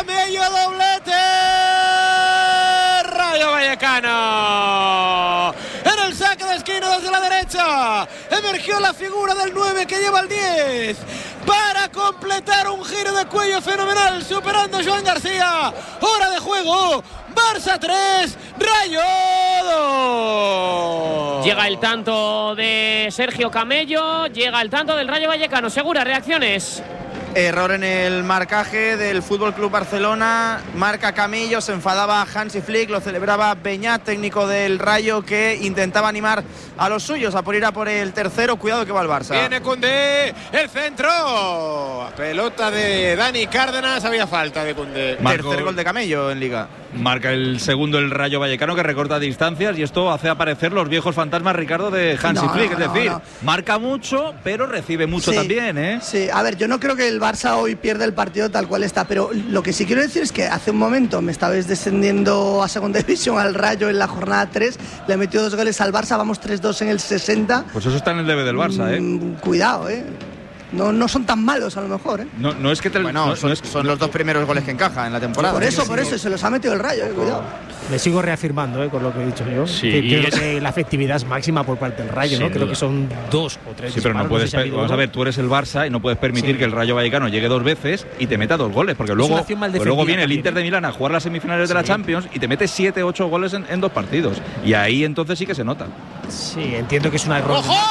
Camello, doblete. Rayo Vallecano. En el saque de esquina desde la derecha emergió la figura del 9 que lleva el 10 para completar un giro de cuello fenomenal, superando a Joan García. Hora de juego. Barça 3, Rayo 2. Llega el tanto de Sergio Camello, llega el tanto del Rayo Vallecano. Segura, reacciones. Error en el marcaje del FC Barcelona. Marca Camello, se enfadaba Hansi Flick, lo celebraba Beñat, técnico del Rayo, que intentaba animar a los suyos a por ir a por el tercero. Cuidado que va el Barça. Viene Koundé, el centro. Pelota de Dani Cárdenas, había falta de Koundé. Tercer gol de Camello en Liga. Marca el segundo el Rayo Vallecano, que recorta distancias, y esto hace aparecer los viejos fantasmas, Ricardo, de Hansi Flick. Es decir, marca mucho, pero recibe mucho también, ¿eh? Sí, a ver, yo no creo que el Barça hoy pierda el partido tal cual está, pero lo que sí quiero decir es que hace un momento me estabais descendiendo a segunda división al Rayo en la jornada 3, le metió 2 goles al Barça, vamos 3-2 en el 60. Pues eso está en el debe del Barça, ¿eh? Cuidado, ¿eh? No son tan malos a lo mejor, ¿eh? No es que son los 2 primeros goles que encaja en la temporada. Por eso, se los ha metido el Rayo, cuidado. Me sigo reafirmando con lo que he dicho yo. Sí, creo que la efectividad es máxima por parte del Rayo, ¿no? Creo que son 2 o 3. Sí, pero no puedes. Vamos a ver, tú eres el Barça y no puedes permitir que el Rayo Vallecano llegue 2 veces y te meta 2 goles, porque luego viene el Inter de Milán a jugar las semifinales de la Champions y te mete 7-8 goles en 2 partidos. Y ahí entonces sí que se nota. Sí, entiendo que es un error. ¡Ojo!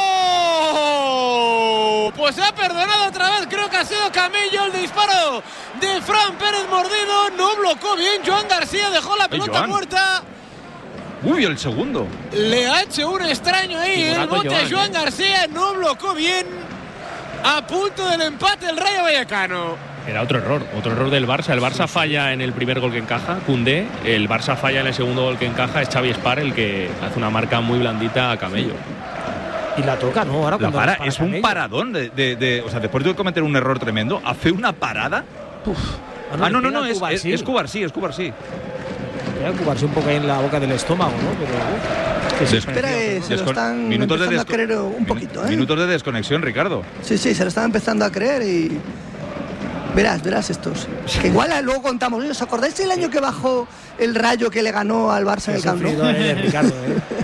Pues se ha perdonado otra vez, creo que ha sido Camello el disparo de Fran Pérez mordido, no blocó bien, Joan García dejó la pelota muerta. Uy, el segundo. Le ha hecho un extraño ahí, el bote a Joan García, no blocó bien, a punto del empate el Rayo Vallecano. Era otro error del Barça. El Barça falla en el primer gol que encaja, Koundé. El Barça falla en el segundo gol que encaja, es Xavi Espar el que hace una marca muy blandita a Camello. Y la toca, ¿no? Ahora la para, es un paradón o sea, después de cometer un error tremendo, hace una parada. No, es Cubarsí. Voy a Cubarsí un poco ahí en la boca del estómago, ¿no? Pero espera, se lo están empezando a creer un poquito, ¿eh? Minutos de desconexión, Ricardo. Sí, se lo están empezando a creer y verás estos. Que igual luego contamos. ¿Os acordáis el año que bajó el Rayo que le ganó al Barça en el Camp Nou? Ricardo,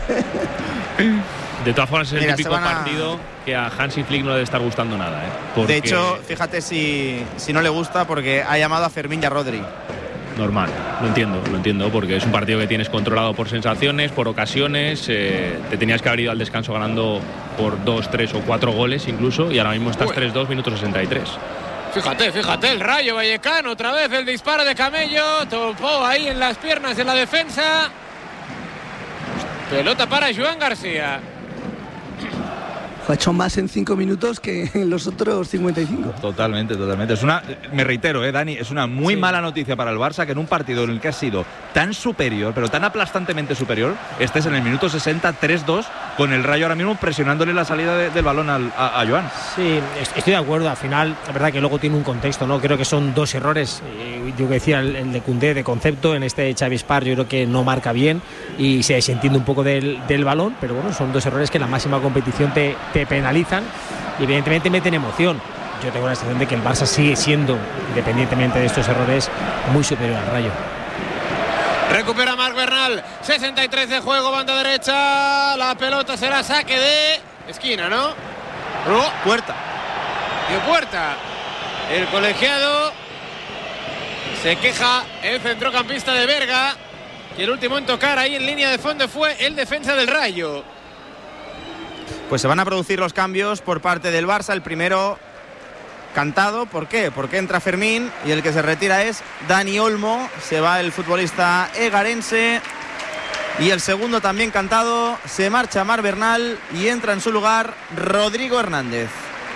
De todas formas, es el típico partido que a Hansi Flick no le debe estar gustando nada, ¿eh? Porque de hecho, fíjate si no le gusta, porque ha llamado a Fermín y a Rodri. Normal, lo entiendo, porque es un partido que tienes controlado por sensaciones, por ocasiones. Te tenías que haber ido al descanso ganando por 2, 3 o 4 goles incluso, y ahora mismo estás 3-2, minuto 63. Fíjate, el Rayo Vallecano, otra vez el disparo de Camello, topó ahí en las piernas de la defensa. Pelota para Joan García. Ha hecho más en 5 minutos que en los otros 55. Totalmente. Me reitero, Dani, es una muy mala noticia para el Barça que en un partido en el que has sido tan superior, pero tan aplastantemente superior, estés en el minuto 60, 3-2, con el Rayo ahora mismo presionándole la salida del balón a Joan. Sí, estoy de acuerdo. Al final, es verdad que luego tiene un contexto, ¿no? Creo que son 2 errores. Yo que decía, el de Koundé de concepto, en este Xavi Espar yo creo que no marca bien y se desentiende un poco del balón, pero bueno, son 2 errores que en la máxima competición te penalizan y evidentemente meten emoción. Yo tengo la sensación de que el Barça sigue siendo, independientemente de estos errores, muy superior al Rayo. Recupera Marc Bernal, 63 de juego, banda derecha, la pelota será saque de esquina, ¿no? Puerta. Dio puerta. El colegiado, se queja el centrocampista de Berga, y el último en tocar ahí en línea de fondo fue el defensa del Rayo. Pues se van a producir los cambios por parte del Barça. El primero cantado. ¿Por qué? Porque entra Fermín y el que se retira es Dani Olmo. Se va el futbolista egarense. Y el segundo también cantado. Se marcha Marc Bernal y entra en su lugar Rodrigo Hernández.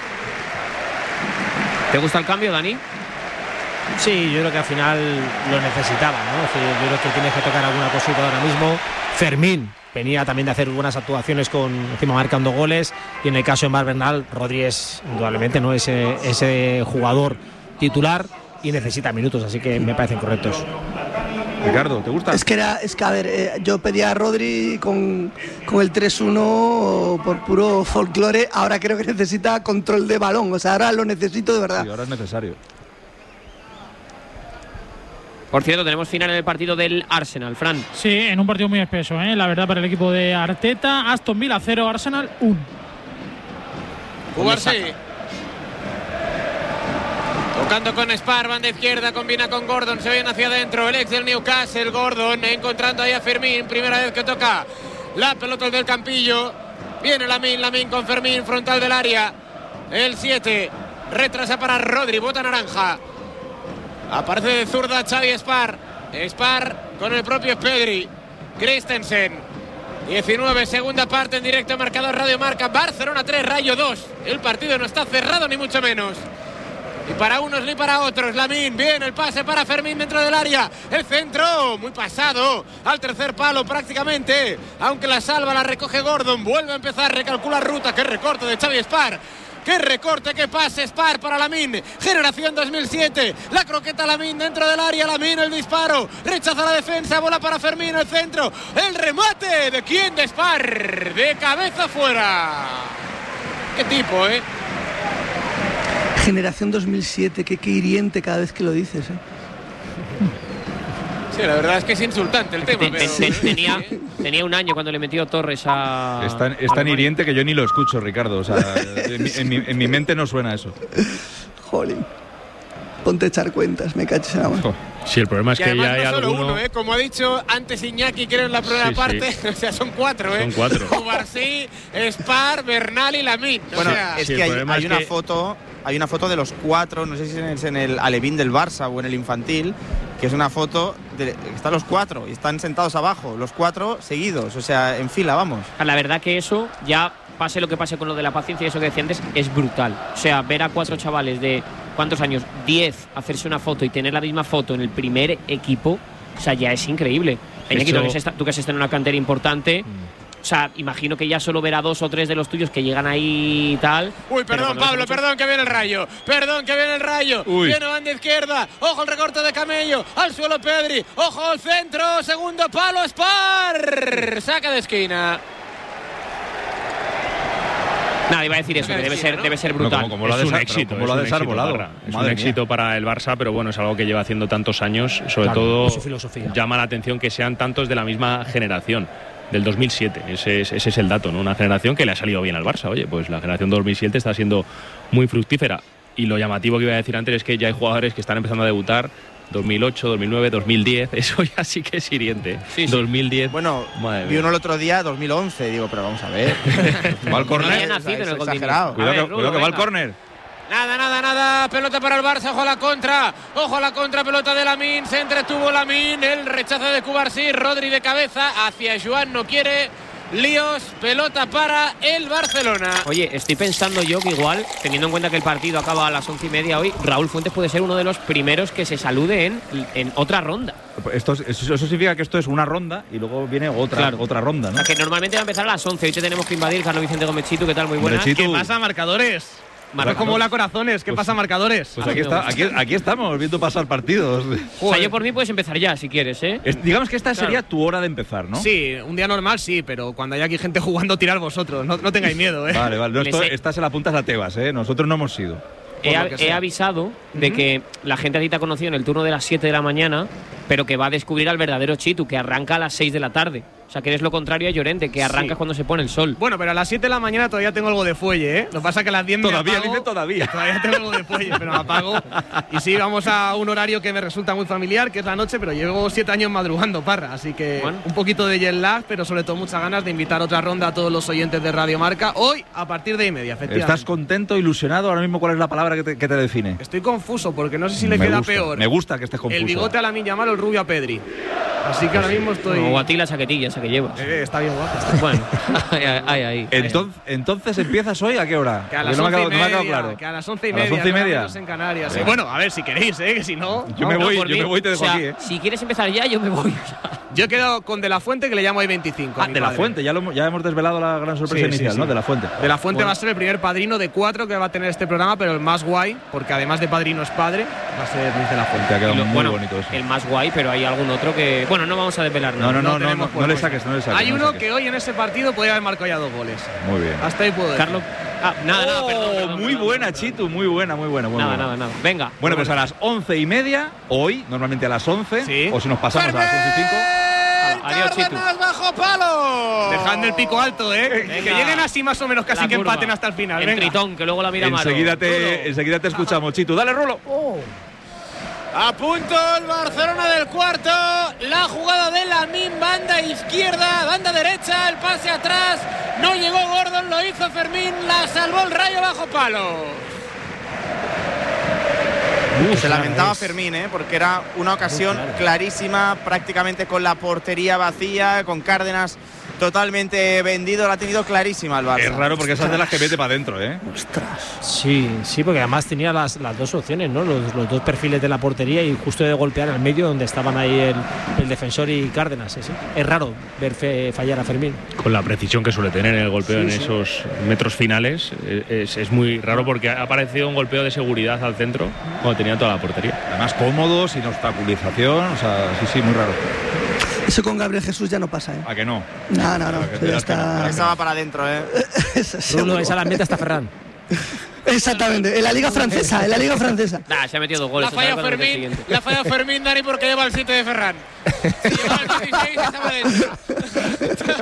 ¿Te gusta el cambio, Dani? Sí, yo creo que al final lo necesitaba, ¿no? Yo creo que tienes que tocar alguna cosita ahora mismo. Fermín venía también de hacer buenas actuaciones encima marcando goles, y en el caso de Marc Bernal, Rodri es indudablemente, ¿no?, ese jugador titular y necesita minutos, así que me parecen correctos. Ricardo, ¿te gusta? Es que a ver, yo pedía a Rodri con el 3-1 por puro folclore, ahora creo que necesita control de balón, o sea, ahora lo necesito de verdad. Sí, ahora es necesario. Por cierto, tenemos final en el partido del Arsenal, Fran. Sí, en un partido muy espeso, la verdad, para el equipo de Arteta. Aston Villa 0, Arsenal 1. Cubarsí. Tocando con Spar, banda izquierda, combina con Gordon, se viene hacia adentro, el ex del Newcastle, Gordon, encontrando ahí a Fermín, primera vez que toca la pelota del Campillo. Viene Lamine con Fermín, frontal del área. El 7, retrasa para Rodri, bota naranja. Aparece de zurda Xavi Spar con el propio Pedri. Christensen, 19, segunda parte en directo, marcador Radio Marca. Barcelona 3, Rayo 2. El partido no está cerrado ni mucho menos. Ni para unos ni para otros. Lamine, bien, el pase para Fermín dentro del área. El centro, muy pasado, al tercer palo prácticamente. Aunque la salva, la recoge Gordon. Vuelve a empezar, recalcula ruta. Qué recorte de Xavi Spar. Qué recorte, qué pase, Spar para Lamine. Generación 2007. La croqueta Lamine dentro del área. Lamine, el disparo. Rechaza la defensa. Bola para Fermín, el centro. El remate. ¿De quién? De Spar. De cabeza fuera. Qué tipo, Generación 2007. Qué hiriente cada vez que lo dices, Sí, la verdad es que es insultante el tema. Tenía un año cuando le metió Torres a... Es tan hiriente que yo ni lo escucho, Ricardo. O sea, en mi mente no suena eso. Jolín. Ponte a echar cuentas, me caches en la mano. Sí, el problema es que ya hay no solo alguno... uno, como ha dicho antes Iñaki, creo en la primera parte. O sea, son 4, Son 4. Cubarsí, Spar, Bernal y Lamine. Bueno, o sea, es que hay una foto... Hay una foto de los 4, no sé si es en el Alevín del Barça o en el infantil, que es una foto de están los 4 y están sentados abajo, los 4 seguidos, o sea, en fila, vamos. La verdad que eso, ya pase lo que pase con lo de la paciencia y eso que decía antes, es brutal. O sea, ver a 4 chavales de ¿cuántos años? 10 hacerse una foto y tener la misma foto en el primer equipo, o sea, ya es increíble. Iñaki, tú que has estado en una cantera importante. O sea, imagino que ya solo verá 2 o 3 de los tuyos que llegan ahí y tal. Uy, perdón, Pablo, perdón, que viene el Rayo. Perdón, que viene el Rayo. Uy. Viene banda izquierda. Ojo el recorte de Camello. Al suelo Pedri. Ojo al centro. Segundo palo, Spar. Saca de esquina. Nada, iba a decir eso, que debe ser brutal. Como lo ha desarbolado. Es un éxito para el Barça, pero bueno, es algo que lleva haciendo tantos años. Sobre todo llama la atención que sean tantos de la misma generación. Del 2007, ese es el dato, ¿no? Una generación que le ha salido bien al Barça. Oye, pues la generación 2007 está siendo muy fructífera. Y lo llamativo que iba a decir antes es que ya hay jugadores que están empezando a debutar 2008, 2009, 2010. Eso ya sí que es hiriente. Sí. 2010. Bueno, vi uno el otro día, 2011. Digo, pero vamos a ver. Va al córner. Exagerado. Cuidado que va al córner. Nada. Pelota para el Barça. Ojo a la contra. Pelota de Lamine. Se entretuvo Lamine. El rechazo de Cubarsí. Rodri de cabeza. Hacia Joan. No quiere. Líos. Pelota para el Barcelona. Oye, estoy pensando yo que igual, teniendo en cuenta que el partido acaba a las 11:30 hoy, Raúl Fuentes puede ser uno de los primeros que se salude en otra ronda. Eso significa que esto es una ronda y luego viene otra ronda, ¿no? O sea, que normalmente va a empezar a las 11. Hoy te tenemos que invadir. Carlos Vicente Gómez Chitu, ¿qué tal? Muy buenas. ¿Qué pasa, marcadores? No como la corazones, ¿qué pasa, marcadores? Pues aquí estamos, viendo pasar partidos. O sea, yo por mí puedes empezar ya, si quieres, digamos que esta sería tu hora de empezar, ¿no? Sí, un día normal sí, pero cuando hay aquí gente jugando, tirad vosotros. No tengáis miedo, Vale. No, esta se la apuntas a Tebas, Nosotros no hemos sido. He avisado de que la gente a ti te ha conocido en el turno de las 7 de la mañana, pero que va a descubrir al verdadero Chitu, que arranca a las 6 de la tarde. O sea, que eres lo contrario a Llorente, que arrancas cuando se pone el sol. Bueno, pero a las 7 de la mañana todavía tengo algo de fuelle, Lo que pasa es que a las 10 Todavía tengo algo de fuelle, pero me apago. Y sí, vamos a un horario que me resulta muy familiar, que es la noche, pero llevo 7 años madrugando, Parra. Así que un poquito de jet lag, pero sobre todo muchas ganas de invitar otra ronda a todos los oyentes de Radio Marca. Hoy, a partir de 1:30, efectivamente. ¿Estás contento, ilusionado? Ahora mismo, ¿cuál es la palabra que te define? Estoy confuso, porque no sé si le queda peor. Me gusta que estés confuso. El bigote a Lamine Yamal o el rubio a Pedri. Así que ahora mismo estoy... O a ti la chaquetilla esa que llevas. Está bien guapa. Bueno, ahí. Entonces empiezas hoy, ¿a qué hora? Que a las 11:30, claro. Que a las 11:30. En Canarias. Bueno, a ver si queréis, que si no... Yo me voy y te dejo aquí, Si quieres empezar ya, yo me voy. Yo he quedado con De La Fuente, que le llamo ahí 25. De La Fuente, ya hemos desvelado la gran sorpresa inicial, ¿no? De La Fuente. De La Fuente va a ser el primer padrino de 4 que va a tener este programa, pero el más guay, porque además de padrino es padre, va a ser Luis De La Fuente. Ha quedado muy bonito eso. El más guay, pero hay algún otro que... Bueno, no vamos a desvelar nada. No le saques. Hay uno que hoy en ese partido podría haber marcado ya 2 goles. Muy bien. Hasta ahí puedo decir. Carlos, Nada, perdón. Muy buena, Chitu, muy buena. Nada. Venga. Bueno, pues a las 11:30, hoy, normalmente a las 11, o si nos pasamos a las 11:05. Adiós, Chitu. Bajo palo. Dejando el pico alto, que lleguen así más o menos casi que empaten hasta el final. El tritón, que luego la mira Maro. Enseguida te escuchamos, Chitu. Dale, Rulo. A punto el Barcelona del cuarto. La jugada de Lamine, banda izquierda, banda derecha, el pase atrás. No llegó Gordon, lo hizo Fermín, la salvó el Rayo bajo palo. Se lamentaba Fermín, porque era una ocasión clarísima, prácticamente con la portería vacía, con Cárdenas totalmente vendido, la ha tenido clarísima el Barça. Es raro porque esas de las que mete para adentro, Ostras. Sí, porque además tenía las dos opciones, ¿no? Los dos perfiles de la portería y justo de golpear al medio donde estaban ahí el defensor y Cárdenas. Sí. Es raro ver fallar a Fermín. Con la precisión que suele tener el golpeo en esos metros finales, es muy raro porque ha aparecido un golpeo de seguridad al centro cuando tenía toda la portería. Además cómodo, sin obstaculización, o sea, sí, muy raro. Eso con Gabriel Jesús ya no pasa, ¿A que no? No. Ya está. Esa va para adentro, Esa la mete hasta Ferran. Exactamente, en la Liga Francesa. Se ha metido 2 goles. La ha fallado Fermín, Dani, porque lleva el 7 de Ferran. Si lleva el 16, estaba dentro.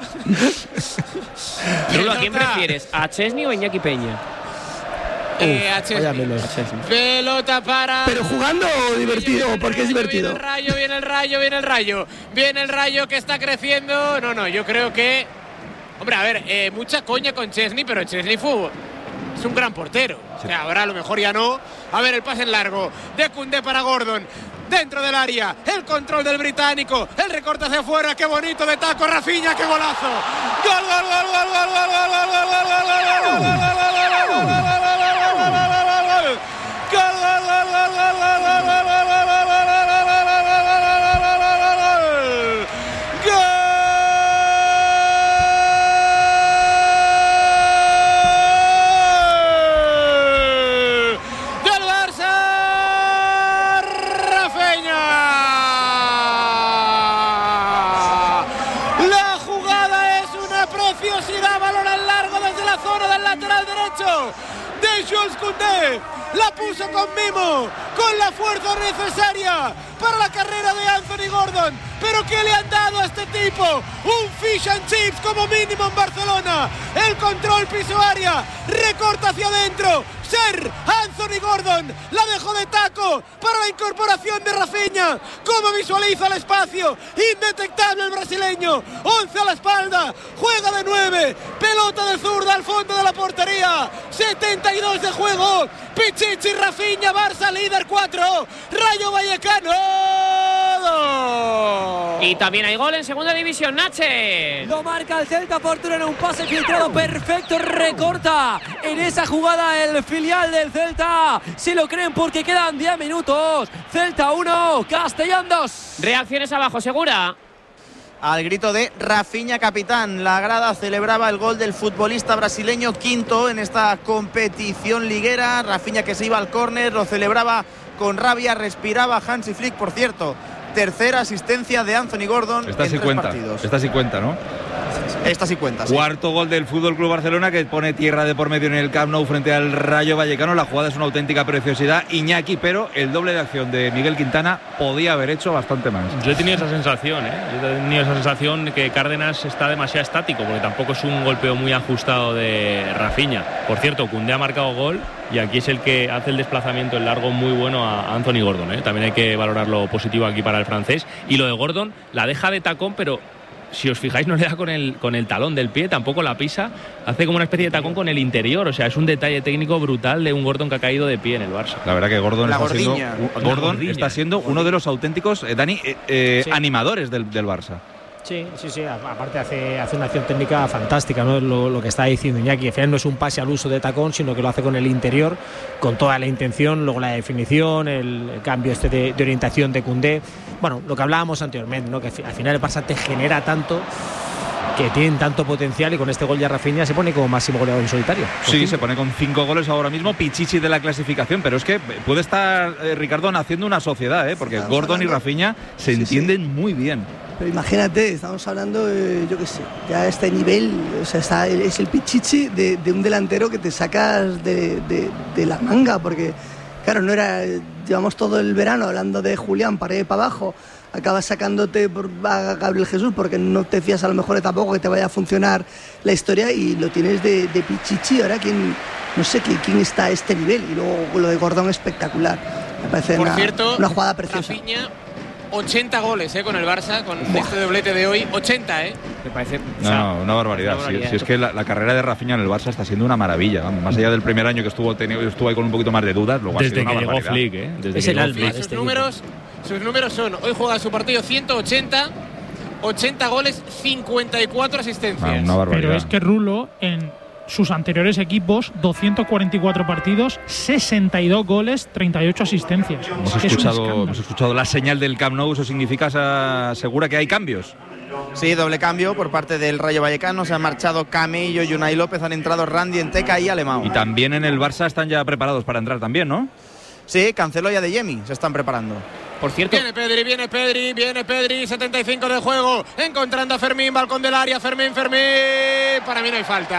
Rulo, ¿a quién prefieres? ¿A Chesney o a Iñaki Peña? A Chesney. Pelota para. ¿Pero jugando o divertido? Porque es divertido. Viene el Rayo que está creciendo. No, yo creo que. Hombre, a ver, mucha coña con Chesney, pero Chesney es un gran portero. O sea, ahora a lo mejor ya no. A ver, el pase en largo de Koundé para Gordon. Dentro del área, el control del británico, el recorte hacia afuera, qué bonito de taco, Rafinha, qué golazo. Gol. Koundé la puso con mimo, con la fuerza necesaria para la carrera de Anthony Gordon. Pero ¿qué le han dado a este tipo? Un fish and chips como mínimo en Barcelona. El control piso área, recorta hacia adentro. Ser Anthony Gordon la dejó de taco para la incorporación de Rafinha. ¿Cómo visualiza el espacio? Indetectable el brasileño. 11 a la espalda, juega de 9, pelota de zurda al fondo de la portería. 72 de juego. Pichichi, Rafinha, Barça líder 4, Rayo Vallecano 2. Y también hay gol en segunda división, Nache. Lo marca el Celta Fortuna en un pase filtrado perfecto, recorta en esa jugada el filial del Celta. Si lo creen porque quedan 10 minutos. Celta 1, Castellón 2. Reacciones abajo, Segura. Al grito de Rafinha capitán, la grada celebraba el gol del futbolista brasileño, quinto en esta competición liguera. Rafinha que se iba al córner, lo celebraba con rabia, respiraba Hansi Flick, por cierto. Tercera asistencia de Anthony Gordon en 3 partidos. Esta sí cuenta, ¿no? Esta sí cuenta, sí. Cuarto gol del Fútbol Club Barcelona, que pone tierra de por medio en el Camp Nou frente al Rayo Vallecano. La jugada es una auténtica preciosidad, Iñaki, pero el doble de acción de Miguel Quintana podía haber hecho bastante más. Yo he tenido esa sensación, que Cárdenas está demasiado estático, porque tampoco es un golpeo muy ajustado de Rafinha. Por cierto, Koundé ha marcado gol y aquí es el que hace el desplazamiento en largo muy bueno a Anthony Gordon. También hay que valorar lo positivo aquí para el francés. Y lo de Gordon, la deja de tacón, pero si os fijáis no le da con el talón del pie, tampoco la pisa, hace como una especie de tacón con el interior. O sea, es un detalle técnico brutal de un Gordon que ha caído de pie en el Barça. La verdad que Gordon está siendo uno de los auténticos, Dani, animadores del Barça. Sí, aparte hace una acción técnica fantástica, ¿no? Lo que está diciendo Iñaki, al final no es un pase al uso de tacón, sino que lo hace con el interior, con toda la intención, luego la definición, el cambio de orientación de Koundé. Bueno, lo que hablábamos anteriormente, ¿no? Que al final el Barça te genera tanto, que tienen tanto potencial, y con este gol ya Rafinha se pone como máximo goleador en solitario. Sí, se pone con 5 goles ahora mismo, Pichichi de la clasificación, pero es que puede estar Ricardo haciendo una sociedad, porque Gordon y Rafinha se entienden muy bien. Pero imagínate, estamos hablando, yo qué sé, ya a este nivel, o sea, es el pichichi de un delantero que te sacas de la manga, porque, claro, no era, llevamos todo el verano hablando de Julián para ir para abajo, acabas sacándote a Gabriel Jesús porque no te fías a lo mejor tampoco que te vaya a funcionar la historia y lo tienes de pichichi. Ahora, no sé quién está a este nivel, y luego lo de Gordon espectacular, me parece una jugada preciosa. Rafinha, 80 goles con el Barça, con este doblete de hoy, 80, Me parece... una barbaridad. Si es que la carrera de Rafinha en el Barça está siendo una maravilla. Vamos, más allá del primer año que estuvo ahí con un poquito más de dudas, luego desde ha sido que una llegó barbaridad. Flick, Desde es que el llegó alma. Flick. Sus números son, hoy juega su partido 180, 80 goles, 54 asistencias. Una barbaridad. Pero es que Rulo en sus anteriores equipos, 244 partidos, 62 goles, 38 asistencias. Hemos escuchado la señal del Camp Nou. ¿Eso significa, asegura que hay cambios? Sí, doble cambio por parte del Rayo Vallecano. Se han marchado Camello y Unai López, han entrado Randy Enteca y Alemão. Y también en el Barça están ya preparados para entrar también, ¿no? Sí, Cancelo y Adeyemi se están preparando. Por cierto, Viene Pedri, 75 de juego, encontrando a Fermín, balcón del área, Fermín, para mí no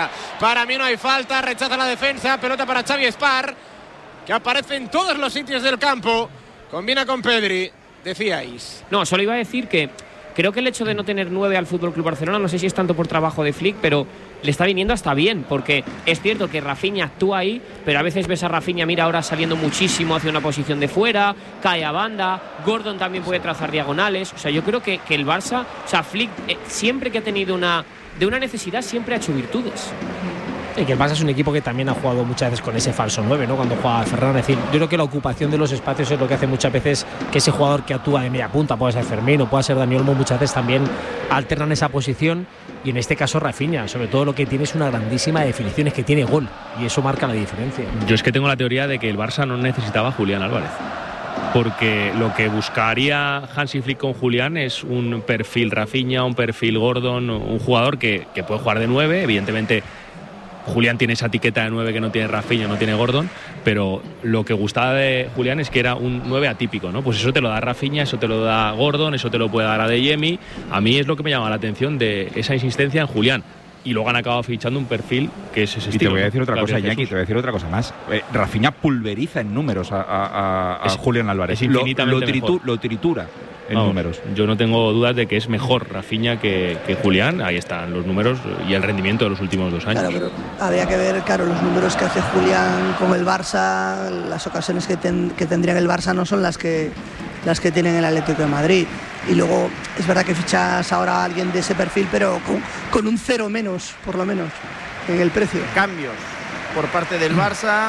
hay falta, rechaza la defensa, pelota para Xavi Espar, que aparece en todos los sitios del campo, combina con Pedri, decíais. No, solo iba a decir que creo que el hecho de no tener 9 al FC Barcelona, no sé si es tanto por trabajo de Flick, pero le está viniendo hasta bien, porque es cierto que Rafinha actúa ahí, pero a veces ves a Rafinha, mira, ahora saliendo muchísimo hacia una posición de fuera, cae a banda, Gordon también puede trazar diagonales, o sea, yo creo que el Barça, o sea, Flick siempre que ha tenido una necesidad, siempre ha hecho virtudes. Y que el Barça es un equipo que también ha jugado muchas veces con ese falso 9, ¿no? Cuando juega Ferran. Es decir, yo creo que la ocupación de los espacios es lo que hace muchas veces que ese jugador que actúa de media punta, puede ser Fermín o puede ser Dani Olmo, muchas veces también alternan esa posición, y en este caso Rafinha, sobre todo lo que tiene es una grandísima definición, es que tiene gol, y eso marca la diferencia. Yo es que tengo la teoría de que el Barça no necesitaba a Julián Álvarez, porque lo que buscaría Hansi Flick con Julián es un perfil Rafinha, un perfil Gordon, un jugador que puede jugar de 9, evidentemente. Julián tiene esa etiqueta de 9 que no tiene Rafinha, no tiene Gordon, pero lo que gustaba de Julián es que era un 9 atípico, ¿no? Pues eso te lo da Rafinha, eso te lo da Gordon, eso te lo puede dar Adeyemi. A mí es lo que me llama la atención de esa insistencia en Julián. Y luego han acabado fichando un perfil que es ese estilo. Y te voy a decir otra cosa, Iñaki, te voy a decir otra cosa más. Rafinha pulveriza en números a Julián Álvarez. Es infinitamente lo tritura en números. Yo no tengo dudas de que es mejor Rafinha que Julián. Ahí están los números y el rendimiento de los últimos 2 años. Claro, pero habría que ver, claro, los números que hace Julián con el Barça, las ocasiones que tendría el Barça no son las que tienen el Atlético de Madrid. Y luego es verdad que fichas ahora a alguien de ese perfil, pero con un 0 menos, por lo menos, en el precio. Cambios por parte del Barça.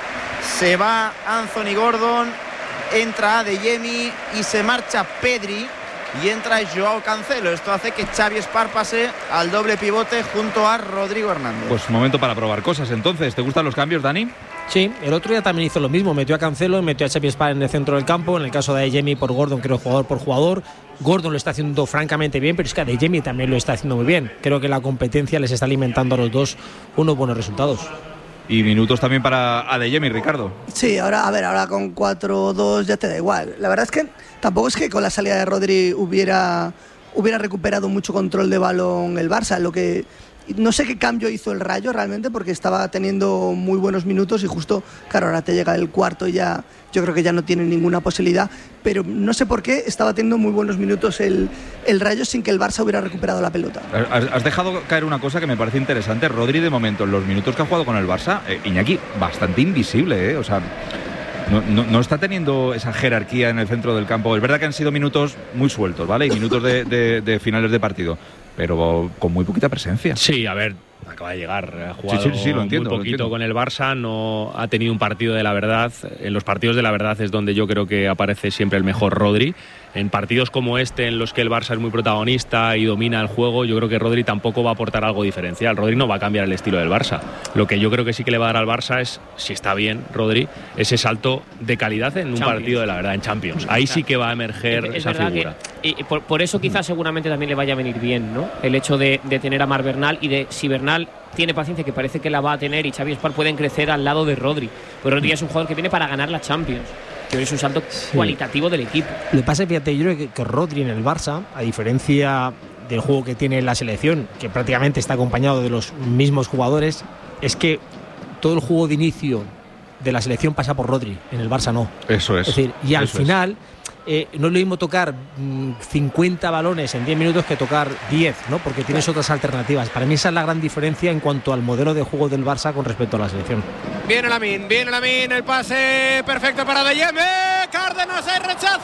Se va Anthony Gordon, entra Adeyemi y se marcha Pedri y entra Joao Cancelo. Esto hace que Xavi Espar pase al doble pivote junto a Rodrigo Hernández. Pues momento para probar cosas entonces. ¿Te gustan los cambios, Dani? Sí, el otro día también hizo lo mismo, metió a Cancelo y metió a Xavi Espar en el centro del campo. En el caso de Adeyemi por Gordon, creo jugador por jugador. Gordon lo está haciendo francamente bien, pero es que Adeyemi también lo está haciendo muy bien. Creo que la competencia les está alimentando a los dos unos buenos resultados. Y minutos también para Adeyemi, Ricardo. Sí, ahora con 4-2 ya te da igual. La verdad es que tampoco es que con la salida de Rodri hubiera recuperado mucho control de balón el Barça. Lo que no sé qué cambio hizo el Rayo realmente, porque estaba teniendo muy buenos minutos y justo, claro, ahora te llega el cuarto y ya yo creo que ya no tiene ninguna posibilidad, pero no sé por qué estaba teniendo muy buenos minutos el Rayo sin que el Barça hubiera recuperado la pelota. Has dejado caer una cosa que me parece interesante. Rodri, de momento, en los minutos que ha jugado con el Barça, Iñaki, bastante invisible, o sea, no está teniendo esa jerarquía en el centro del campo. Es verdad que han sido minutos muy sueltos, ¿vale? Y minutos de finales de partido, pero con muy poquita presencia. Sí, a ver, acaba de llegar, ha jugado sí, lo entiendo, muy poquito con el Barça, no ha tenido un partido de la verdad. En los partidos de la verdad es donde yo creo que aparece siempre el mejor Rodri. En partidos como este, en los que el Barça es muy protagonista y domina el juego, yo creo que Rodri tampoco va a aportar algo diferencial. Rodri no va a cambiar el estilo del Barça. Lo que yo creo que sí que le va a dar al Barça es, si está bien Rodri, ese salto de calidad en un partido de la verdad, en Champions. Ahí sí que va a emerger esa figura. Y por eso quizás seguramente también le vaya a venir bien, ¿no? El hecho de tener a Marc Bernal y de si Bernal tiene paciencia, que parece que la va a tener, y Xavi Espar pueden crecer al lado de Rodri. Pues Rodri es un jugador que viene para ganar la Champions. Creo que es un salto cualitativo del equipo. Lo que pasa, fíjate, yo creo que Rodri en el Barça, a diferencia del juego que tiene la selección, que prácticamente está acompañado de los mismos jugadores, es que todo el juego de inicio de la selección pasa por Rodri, en el Barça no. Eso es. Es decir, y al final no es lo mismo tocar 50 balones en 10 minutos que tocar 10, ¿no? Porque tienes otras alternativas. Para mí esa es la gran diferencia en cuanto al modelo de juego del Barça con respecto a la selección. Viene Lamine, el pase perfecto para De Jemi. Cárdenas, hay rechazo.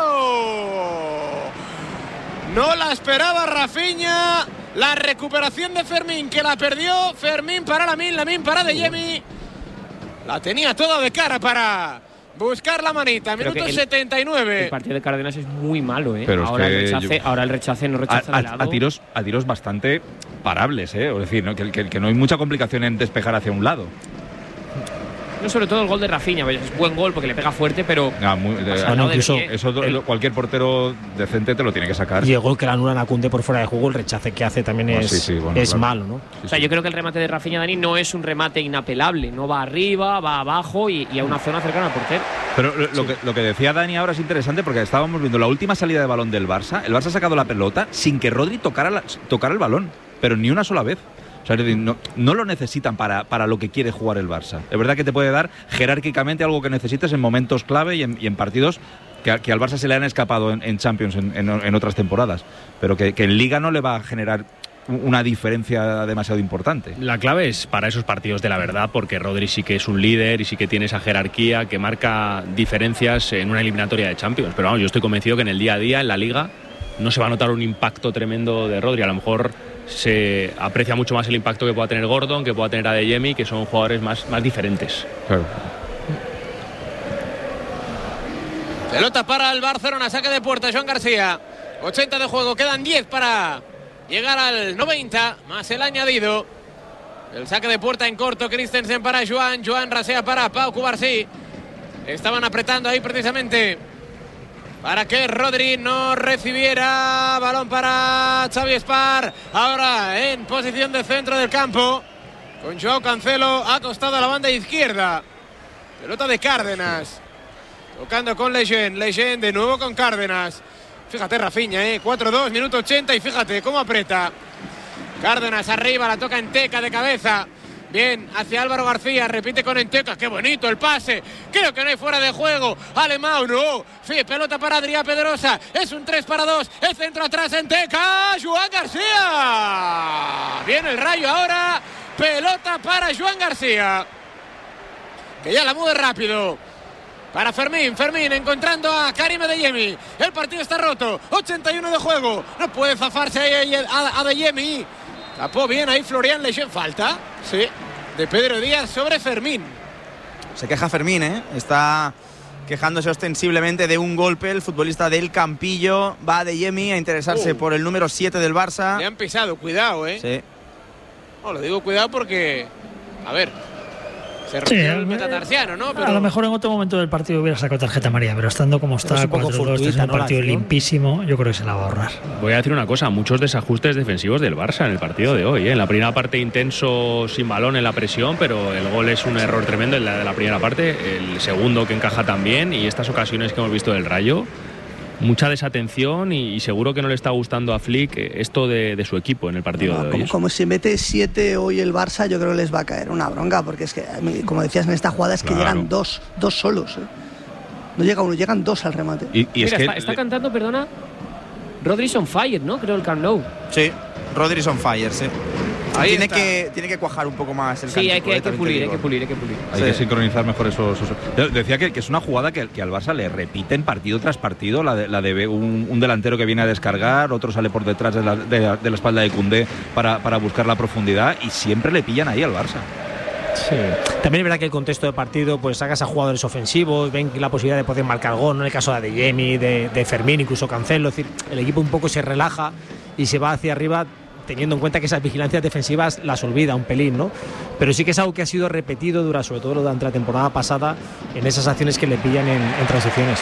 No la esperaba Rafinha. La recuperación de Fermín, que la perdió. Fermín para Lamine para De Jemi. La tenía toda de cara para buscar la manita. Minuto 79. El partido de Cárdenas es muy malo, ¿eh? Pero ahora el rechace no rechaza de lado. A tiros bastante parables, ¿eh? Es decir, ¿no? que no hay mucha complicación en despejar hacia un lado. No, sobre todo el gol de Rafinha, es buen gol porque le pega fuerte, pero cualquier portero decente te lo tiene que sacar. Y el gol que le anulan a Koundé por fuera de juego, el rechace que hace también es malo, ¿no? O sea, yo creo que el remate de Rafinha, Dani, no es un remate inapelable, no va arriba, va abajo y a una zona cercana al portero. Pero lo que decía Dani ahora es interesante porque estábamos viendo la última salida de balón del Barça. El Barça ha sacado la pelota sin que Rodri tocara el balón, pero ni una sola vez. O sea, no lo necesitan para lo que quiere jugar el Barça. Es verdad que te puede dar jerárquicamente algo que necesites en momentos clave y en partidos que al Barça se le han escapado en Champions en otras temporadas, pero que en Liga no le va a generar una diferencia demasiado importante. La clave es para esos partidos de la verdad, porque Rodri sí que es un líder y sí que tiene esa jerarquía que marca diferencias en una eliminatoria de Champions. Pero vamos, yo estoy convencido que en el día a día, en la Liga, no se va a notar un impacto tremendo de Rodri. A lo mejor se aprecia mucho más el impacto que pueda tener Gordon, que pueda tener a De Jemi, que son jugadores más diferentes. Claro. Pelota para el Barcelona, saque de puerta, Joan García. 80 de juego, quedan 10 para llegar al 90, más el añadido. El saque de puerta en corto, Christensen para Joan rasea para Pau Cubarsí. Estaban apretando ahí precisamente para que Rodri no recibiera. Balón para Xavi Espar, ahora en posición de centro del campo, con Joao Cancelo acostado a la banda izquierda. Pelota de Cárdenas, tocando con Lejeune de nuevo con Cárdenas. Fíjate Rafinha, 4-2, minuto 80 y fíjate cómo aprieta. Cárdenas arriba, la toca Enteca de cabeza. Bien, hacia Álvaro García, repite con Enteca, qué bonito el pase. Creo que no hay fuera de juego. Alemão, no. Pelota para Adrià Pedrosa, es un 3-2. El centro atrás, Enteca. Joan García. Viene el Rayo ahora. Pelota para Joan García, que ya la mueve rápido. Para Fermín encontrando a Karim Adeyemi. El partido está roto, 81 de juego. No puede zafarse ahí a Adeyemi. Tapó bien ahí Florian Lejeune. Falta, sí, de Pedro Díaz sobre Fermín. Se queja Fermín, está quejándose ostensiblemente de un golpe. El futbolista del Campillo va a Adeyemi a interesarse por el número 7 del Barça. Le han pisado, cuidado, Sí. No, lo digo cuidado porque, a ver, se rompió el metatarsiano, ¿no? Pero a lo mejor en otro momento del partido hubiera sacado tarjeta amarilla, pero estando como está, es un poco fortuita, un partido limpísimo, yo creo que se la va a ahorrar. Voy a decir una cosa, muchos desajustes defensivos del Barça en el partido de hoy. En la primera parte intenso, sin balón en la presión, pero el gol es un error tremendo en la primera parte. El segundo que encaja también, y estas ocasiones que hemos visto del Rayo, mucha desatención y seguro que no le está gustando a Flick esto de su equipo en el partido de hoy. Como si mete 7 hoy el Barça, yo creo que les va a caer una bronca, porque es que, como decías en esta jugada, es que llegan dos solos. No llega uno, llegan 2 al remate. Y mira, es que está cantando, perdona, Rodri's on fire, ¿no? Creo el Camp Nou. Sí, Rodri's on fire, sí. Tiene que cuajar un poco más el cántico. Sí, hay que pulir. Hay que sincronizar mejor esos. Decía que es una jugada que al Barça le repiten partido tras partido, la de un delantero que viene a descargar, otro sale por detrás de la espalda de Koundé para buscar la profundidad, y siempre le pillan ahí al Barça. Sí. También es verdad que el contexto de partido, pues sacas a jugadores ofensivos, ven la posibilidad de poder marcar gol, ¿no? En el caso de Adeyemi, de Fermín, incluso Cancelo. Es decir, el equipo un poco se relaja y se va hacia arriba, teniendo en cuenta que esas vigilancias defensivas las olvida un pelín, ¿no? Pero sí que es algo que ha sido repetido sobre todo durante la temporada pasada, en esas acciones que le pillan en transiciones.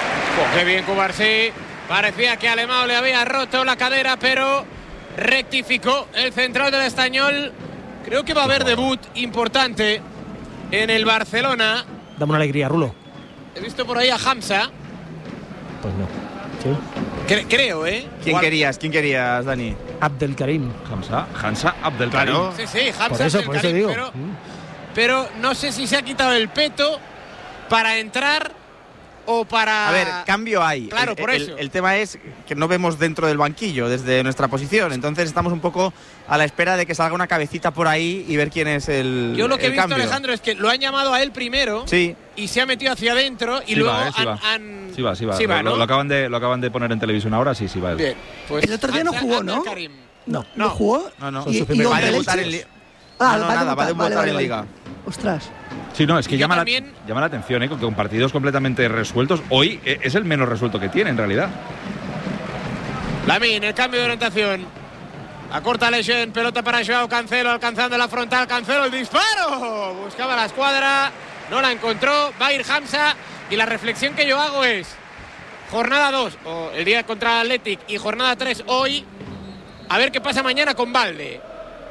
Qué bien Cubarsí. Parecía que Alemão le había roto la cadera, pero rectificó el central del Estañol. Creo que va a haber debut importante en el Barcelona. Dame una alegría, Rulo. He visto por ahí a Hamza. Pues no. ¿Sí? Creo, ¿eh? ¿Quién querías, Dani? Abdelkarim. Hamza Abdelkarim. Claro. Sí, Hamza por eso Abdelkarim, digo. pero no sé si se ha quitado el peto para entrar o para... A ver, cambio hay. Claro, por eso. El tema es que no vemos dentro del banquillo desde nuestra posición, entonces estamos un poco a la espera de que salga una cabecita por ahí y ver quién es el Yo lo que he visto, cambio. Alejandro, es que lo han llamado a él primero y se ha metido hacia adentro y luego han... Sí va, ¿no? lo acaban de poner en televisión ahora, sí va. Bien, pues el otro día no jugó, ¿no? No jugó. No. Va a debutar en Liga. va a debutar en Liga. Ostras. Sí, no, es que llama la atención, con partidos completamente resueltos. Hoy es el menos resuelto que tiene, en realidad. Lamine, el cambio de orientación. Acorta Lejeune, pelota para Joao Cancelo, alcanzando la frontal. Cancelo, el disparo. Buscaba la escuadra, no la encontró. Va a ir Hamza. Y la reflexión que yo hago es: jornada 2, o el día contra Athletic, y jornada 3 hoy. A ver qué pasa mañana con Balde.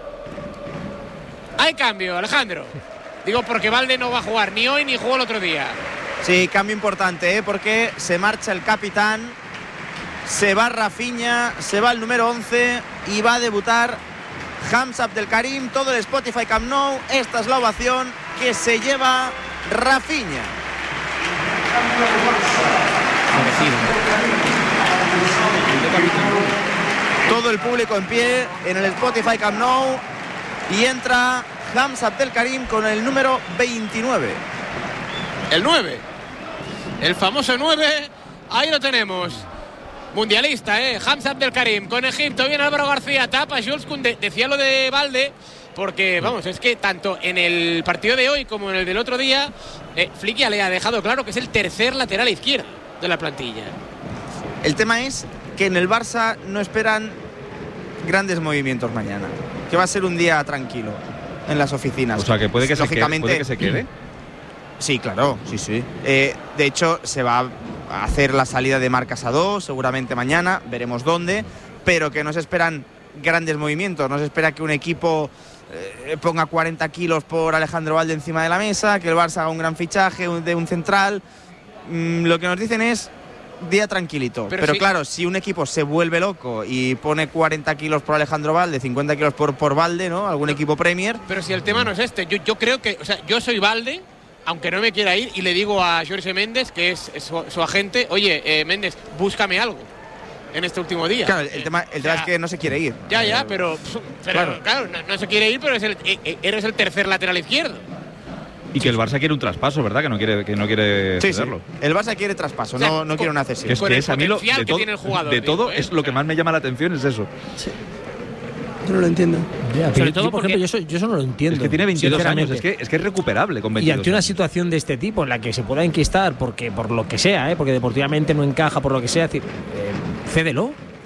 Hay cambio, Alejandro. Digo porque Balde no va a jugar ni hoy ni jugó el otro día. Sí, cambio importante, porque se marcha el capitán, se va Rafinha, se va el número 11 y va a debutar Hamza Abdelkarim. Todo el Spotify Camp Nou, esta es la ovación que se lleva Rafinha. Todo el público en pie en el Spotify Camp Nou y entra Hamza Abdelkarim con el número 29. El 9. El famoso 9. Ahí lo tenemos. Mundialista, Hamza Abdelkarim. Con Egipto viene Álvaro García. Tapa Jules Koundé. Decía lo de Balde. Porque, vamos, es que tanto en el partido de hoy como en el del otro día, Flick ya le ha dejado claro que es el tercer lateral izquierdo de la plantilla. El tema es que en el Barça no esperan grandes movimientos mañana. Que va a ser un día tranquilo en las oficinas. O sea, que puede que lógicamente, se quede. Sí, claro, sí. De hecho, se va a hacer la salida de Marc Casado seguramente mañana, veremos dónde, pero que no se esperan grandes movimientos. No se espera que un equipo ponga 40 kilos por Alejandro Balde encima de la mesa, que el Barça haga un gran fichaje de un central. Lo que nos dicen es día tranquilito, pero sí. Claro, si un equipo se vuelve loco y pone 40 kilos por Alejandro Balde, 50 kilos por Balde, ¿no? Algún equipo Premier. Pero si el tema no es este, yo creo que, o sea, yo soy Balde, aunque no me quiera ir, y le digo a Jorge Méndez, que es su agente: oye, Méndez, búscame algo en este último día. Claro, el tema es que no se quiere ir. Ya, pero claro, no se quiere ir, pero eres el tercer lateral izquierdo. Y que el Barça quiere un traspaso, ¿verdad? Que no quiere cederlo. Sí. El Barça quiere traspaso, o sea, no quiere una cesión. Es a mí de todo es lo que más me llama la atención, es eso. Sí. Yo no lo entiendo. Sobre todo, por ejemplo, yo eso no lo entiendo. Es que tiene 22 años, es que es recuperable con 22 Y ante una años. situación de este tipo en la que se pueda enquistar por lo que sea, porque deportivamente no encaja, por lo que sea, cédelo.